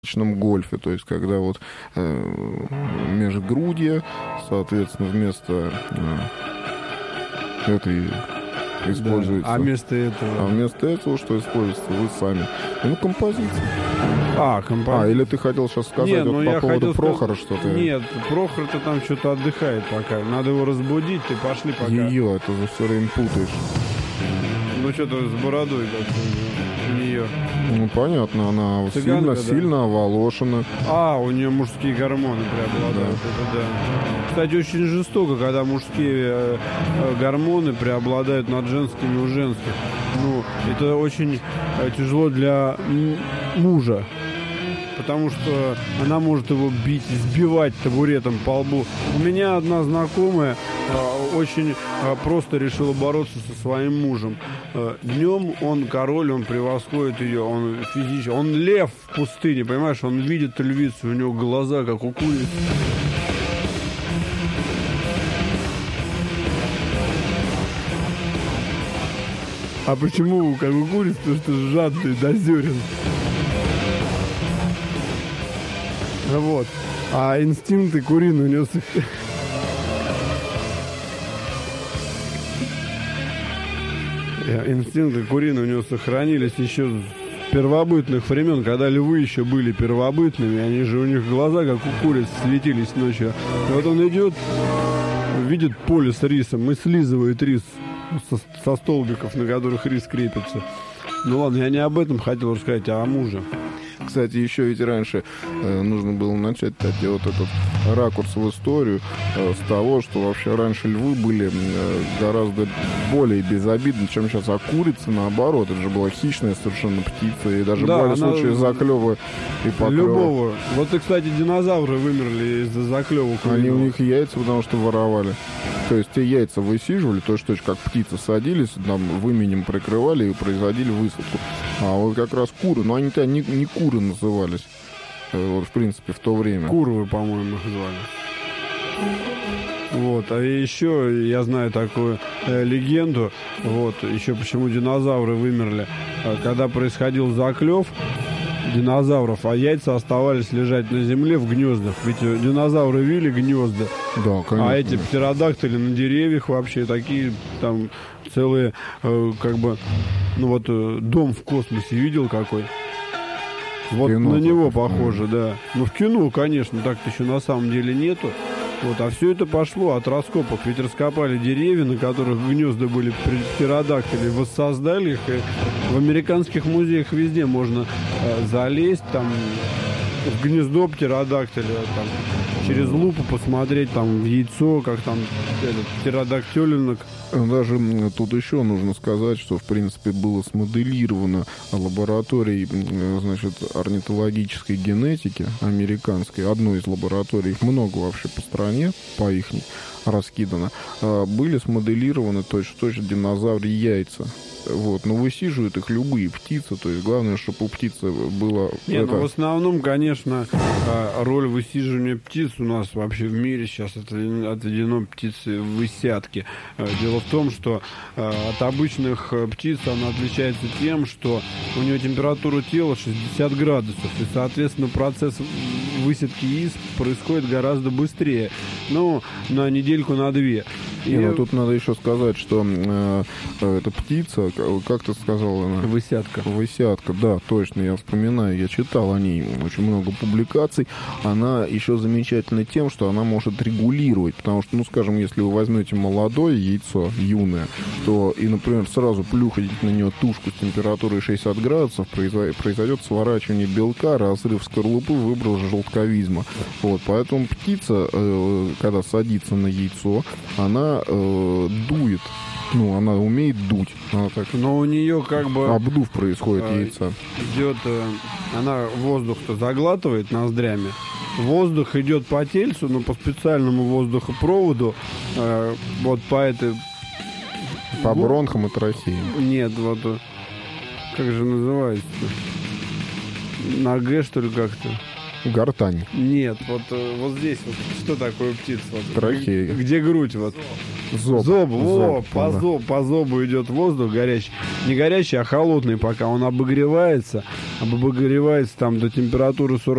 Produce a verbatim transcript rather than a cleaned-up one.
гольфе, то есть когда вот э, межгрудье, соответственно, вместо э, этой используется. Да. А вместо этого? А вместо этого что используется? Вы сами. Ну, композиция. А, композиция. А, или ты хотел сейчас сказать Нет, вот ну, по я поводу хотел Прохора сказать... что-то? Нет, Прохор-то там что-то отдыхает пока. Надо его разбудить, ты пошли пока. Ее, это же все время путаешь. Ну, что-то с бородой как-то у нее. Ну, понятно, она Цыганка, сильно, да? сильно оволошена. А, у нее мужские гормоны преобладают. Да. Это да. Кстати, очень жестоко, когда мужские э, э, гормоны преобладают над женскими у женских. Ну, это очень э, тяжело для м- мужа. Потому что она может его бить, избивать табуретом по лбу. У меня одна знакомая э, очень э, просто решила бороться со своим мужем. Э, днем он король, он превосходит ее, он физически, он лев в пустыне, понимаешь? Он видит львицу, у него глаза как у курицы. А почему как у курицы? Потому что жадный, дозерен. Вот. А инстинкты куриные у него... Инстинкты куриные у него сохранились еще с первобытных времен, когда львы еще были первобытными, они же у них глаза, как у куриц, светились ночью. И вот он идет, видит поле с рисом и слизывает рис со, со столбиков, на которых рис крепится. Ну ладно, я не об этом хотел рассказать, а о муже. Кстати, еще ведь раньше э, нужно было начать кстати, вот этот ракурс в историю э, с того, что вообще раньше львы были э, гораздо более безобидны, чем сейчас, а курица, наоборот, это же была хищная совершенно птица, и даже да, были случаи заклёва и поклёва. Любого. Вот и, кстати, динозавры вымерли из-за заклёва. Они у них яйца, потому что воровали. То есть те яйца высиживали, точно точно как птицы садились, там выменем прикрывали и производили высадку. А вот как раз куры, ну они-то не, не куры назывались, вот, в принципе, в то время. Курвы, по-моему, их звали. Вот, а еще я знаю такую э, легенду, вот, еще почему динозавры вымерли. Когда происходил заклев динозавров, а яйца оставались лежать на земле в гнездах. Ведь динозавры вили гнезда. Да, конечно. А эти птеродактили на деревьях вообще такие там целые, э, как бы, ну вот, э, дом в космосе видел какой? Вот кино на него такое, похоже, да. Ну, в кино, конечно, так-то еще на самом деле нету. Вот, а все это пошло от раскопок. Ведь раскопали деревья, на которых гнезда были птеродактили, воссоздали их. И в американских музеях везде можно э, залезть, там, в гнездо птеродактиля, там, через лупу посмотреть там в яйцо, как там этот птеродактиленок. Даже тут еще нужно сказать, что, в принципе, было смоделировано лабораторией, значит, орнитологической генетики американской, одной из лабораторий, их много вообще по стране, по их раскидано, были смоделированы точно-точно динозавры яйца. Вот, но высиживают их любые птицы, то есть главное, чтобы у птицы было... Не, это... ну в основном, конечно, роль высиживания птиц у нас вообще в мире сейчас отведено птице высядки. Дело в том, что от обычных птиц она отличается тем, что у нее температура тела шестьдесят градусов, и, соответственно, процесс высадки яиц происходит гораздо быстрее, ну, на недельку, на две. И... Ну, тут надо еще сказать, что э, эта птица, как ты сказал, она? Высядка. Высядка, да, точно, я вспоминаю, я читал о ней очень много публикаций. Она еще замечательна тем, что она может регулировать, потому что, ну, скажем, если вы возьмете молодое яйцо, юное, то и, например, сразу плюхаете на нее тушку с температурой шестьдесят градусов, произойдет сворачивание белка, разрыв скорлупы, выброс желтковизма. Вот, поэтому птица, э, когда садится на яйцо, она э, дует. Ну, она умеет дуть. Она так... Но у нее как бы... Обдув происходит э, яйца. Идет... Э, она воздух-то заглатывает ноздрями. Воздух идет по тельцу, но по специальному воздухопроводу. Э, вот по этой... По бронхам и трахеям. Нет, вот... Как же называется-то? На Г, что ли, как-то? Гортань. Нет, вот, э, вот здесь вот что такое у птиц? Вот, Трахея. где грудь? Вот. Зоб. Зоб, во, Зоб, по, да. зоб, по зобу идет воздух горячий. Не горячий, а холодный, пока он обогревается. Обогревается там до температуры сорок